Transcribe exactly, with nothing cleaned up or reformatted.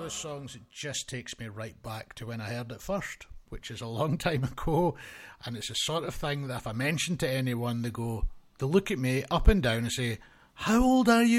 those songs that just takes me right back to when I heard it first, which is a long time ago, and it's the sort of thing that if I mention to anyone, they go, they look at me up and down and say, "How old are you?"